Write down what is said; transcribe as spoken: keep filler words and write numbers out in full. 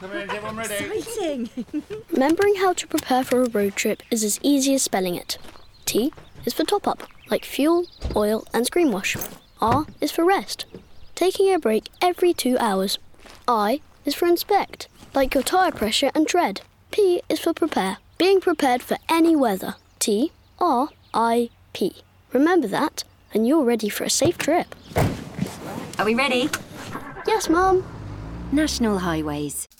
Come in, get one ready. Exciting. Remembering how to prepare for a road trip is as easy as spelling it. T is for top-up, like fuel, oil and screen wash. R is for rest, taking a break every two hours. I is for inspect, like your tyre pressure and tread. P is for prepare, being prepared for any weather. T R I P. Remember that, and you're ready for a safe trip. Are we ready? Yes, Mum. National highways.